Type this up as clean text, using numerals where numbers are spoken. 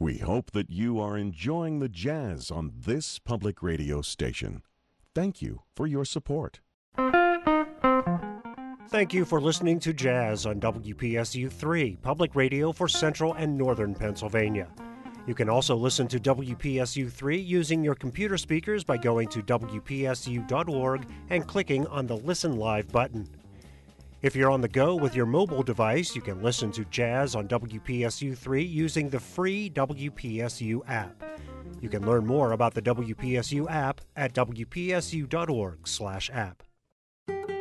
We hope that you are enjoying the jazz on this public radio station. Thank you for your support. Thank you for listening to Jazz on WPSU 3, public radio for Central and Northern Pennsylvania. You can also listen to WPSU 3 using your computer speakers by going to WPSU.org and clicking on the Listen Live button. If you're on the go with your mobile device, you can listen to Jazz on WPSU 3 using the free WPSU app. You can learn more about the WPSU app at WPSU.org/app.